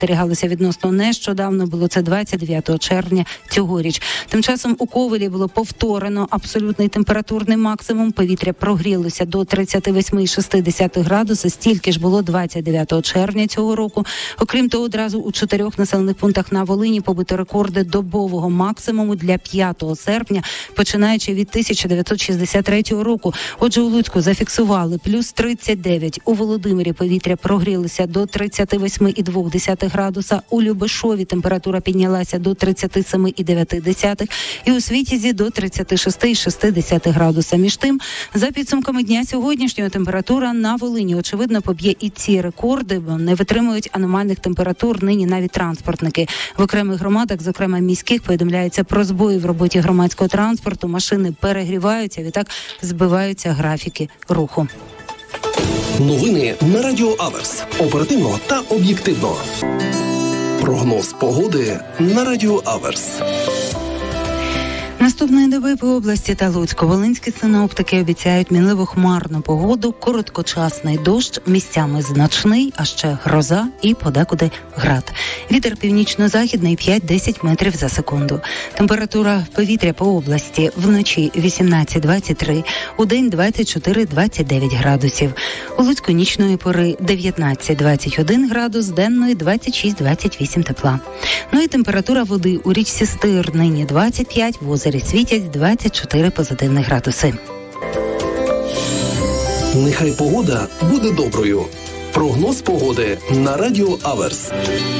спостерігалося відносно нещодавно, було це 29 червня цьогоріч. Тим часом у Ковелі було повторено абсолютний температурний максимум. Повітря прогрілося до 38,6 градуса. Стільки ж було 29 червня цього року. Окрім того, одразу у 4 населених пунктах на Волині побито рекорди добового максимуму для 5 серпня, починаючи від 1963 року. Отже, у Луцьку зафіксували плюс 39. У Володимирі повітря прогрілося до 38,2 градуса. У Любешові температура піднялася до 37,9. І у Світязі до 36,6 градуса. Між тим, за підсумками дня сьогоднішнього, температура на Волині, очевидно, поб'є і ці рекорди, бо не витримують аномальних температур нині навіть транспортники. В окремих громадах, зокрема міських, повідомляється про збої в роботі громадського транспорту. Машини перегріваються, відтак збиваються графіки руху. Новини на Радіо Аверс. Оперативно та об'єктивно. Прогноз погоди на Радіо Аверс. Наступної доби по області та Луцьку волинські синоптики обіцяють мінливо хмарну погоду, короткочасний дощ, місцями значний, а ще гроза і подекуди град. Вітер північно-західний 5-10 метрів за секунду. Температура повітря по області вночі 18-23, удень 24-29 градусів. У Луцьку нічної пори 19-21 градус, денної 26-28 тепла. Ну і температура води у річці Стир нині 25, в озері Світязь 24 позитивних градуси. Нехай погода буде доброю. Прогноз погоди на Радіо Аверс.